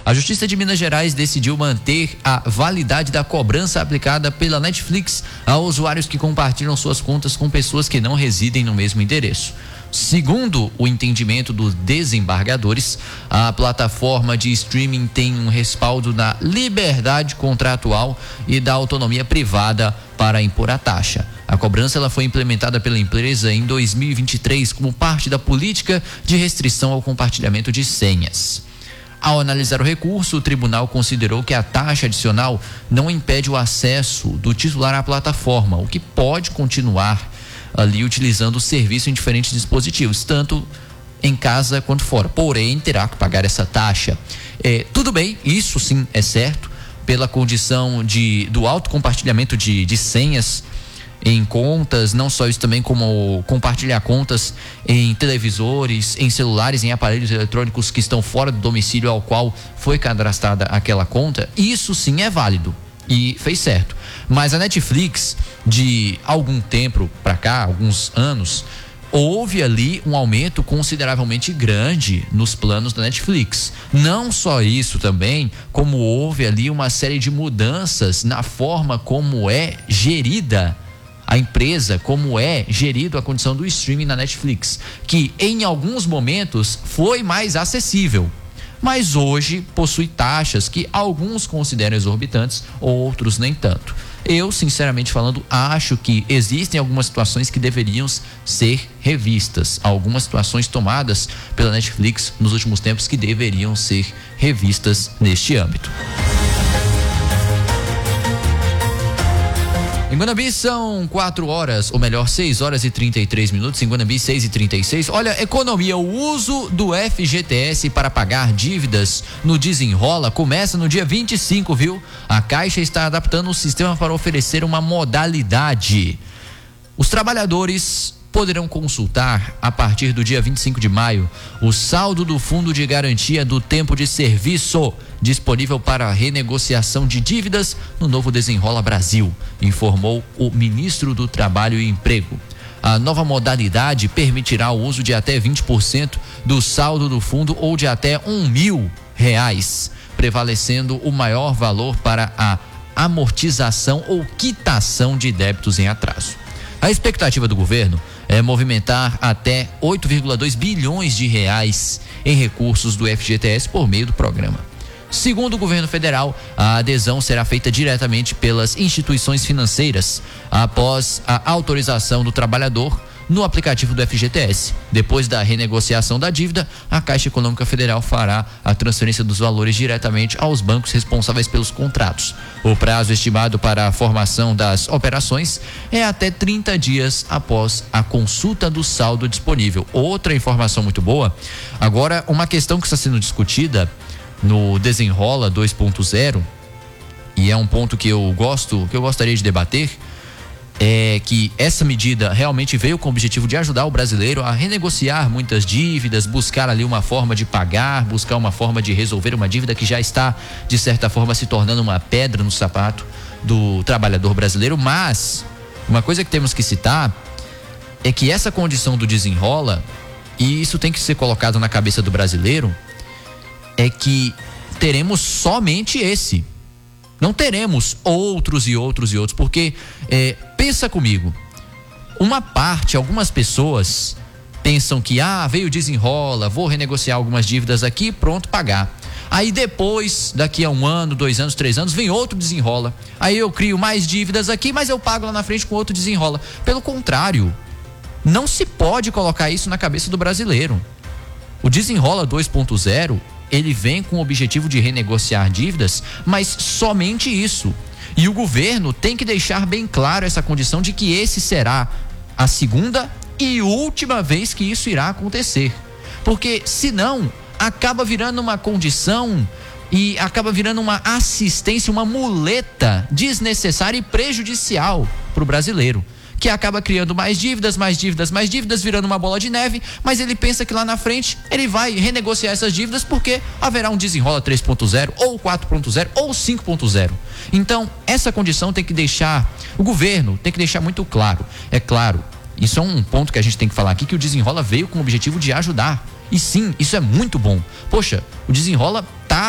A Justiça de Minas Gerais decidiu manter a validade da cobrança aplicada pela Netflix a usuários que compartilham suas contas com pessoas que não residem no mesmo endereço. Segundo o entendimento dos desembargadores, a plataforma de streaming tem um respaldo na liberdade contratual e da autonomia privada para impor a taxa. A cobrança ela foi implementada pela empresa em 2023 como parte da política de restrição ao compartilhamento de senhas. Ao analisar o recurso, o tribunal considerou que a taxa adicional não impede o acesso do titular à plataforma, o que pode continuar ali utilizando o serviço em diferentes dispositivos, tanto em casa quanto fora. Porém, terá que pagar essa taxa. Tudo bem, isso sim é certo, pela condição do alto compartilhamento de senhas em contas, não só isso, também como compartilhar contas em televisores, em celulares, em aparelhos eletrônicos que estão fora do domicílio ao qual foi cadastrada aquela conta. Isso sim é válido e fez certo. Mas a Netflix, de algum tempo para cá, alguns anos, houve ali um aumento consideravelmente grande nos planos da Netflix. Não só isso também, como houve ali uma série de mudanças na forma como é gerida a empresa, como é gerido a condição do streaming na Netflix, que em alguns momentos foi mais acessível, mas hoje possui taxas que alguns consideram exorbitantes, outros nem tanto. Eu, sinceramente falando, acho que existem algumas situações que deveriam ser revistas, algumas situações tomadas pela Netflix nos últimos tempos que deveriam ser revistas neste âmbito. Em Guanambi são 4 horas, ou melhor, 6 horas e 33 minutos. Em Guanambi, 6h36. Olha, economia, o uso do FGTS para pagar dívidas no Desenrola começa no dia 25, viu? A Caixa está adaptando o sistema para oferecer uma modalidade. Os trabalhadores poderão consultar, a partir do dia 25 de maio, o saldo do Fundo de Garantia do Tempo de Serviço, disponível para renegociação de dívidas no novo Desenrola Brasil, informou o ministro do Trabalho e Emprego. A nova modalidade permitirá o uso de até 20% do saldo do fundo ou de até R$1.000, prevalecendo o maior valor para a amortização ou quitação de débitos em atraso. A expectativa do governo é movimentar até 8,2 bilhões de reais em recursos do FGTS por meio do programa. Segundo o governo federal, a adesão será feita diretamente pelas instituições financeiras após a autorização do trabalhador no aplicativo do FGTS. Depois da renegociação da dívida, a Caixa Econômica Federal fará a transferência dos valores diretamente aos bancos responsáveis pelos contratos. O prazo estimado para a formação das operações é até 30 dias após a consulta do saldo disponível. Outra informação muito boa, agora uma questão que está sendo discutida no Desenrola 2.0, e é um ponto que eu gostaria de debater, é que essa medida realmente veio com o objetivo de ajudar o brasileiro a renegociar muitas dívidas, buscar ali uma forma de pagar, buscar uma forma de resolver uma dívida que já está, de certa forma, se tornando uma pedra no sapato do trabalhador brasileiro. Mas uma coisa que temos que citar é que essa condição do Desenrola, e isso tem que ser colocado na cabeça do brasileiro, é que teremos somente esse. Não teremos outros e outros e outros, porque pensa comigo, algumas pessoas pensam que veio o Desenrola, vou renegociar algumas dívidas aqui, pronto, pagar. Aí depois, daqui a 1 ano, 2 anos, 3 anos, vem outro Desenrola. Aí eu crio mais dívidas aqui, mas eu pago lá na frente com outro Desenrola. Pelo contrário, não se pode colocar isso na cabeça do brasileiro. O Desenrola 2.0, ele vem com o objetivo de renegociar dívidas, mas somente isso. E o governo tem que deixar bem claro essa condição de que esse será a segunda e última vez que isso irá acontecer. Porque senão acaba virando uma condição e acaba virando uma assistência, uma muleta desnecessária e prejudicial para o brasileiro, que acaba criando mais dívidas, virando uma bola de neve, mas ele pensa que lá na frente ele vai renegociar essas dívidas porque haverá um Desenrola 3.0 ou 4.0 ou 5.0. Então, essa condição tem que deixar, o governo tem que deixar muito claro. É claro, isso é um ponto que a gente tem que falar aqui, que o Desenrola veio com o objetivo de ajudar. E sim, isso é muito bom. Poxa, o Desenrola tá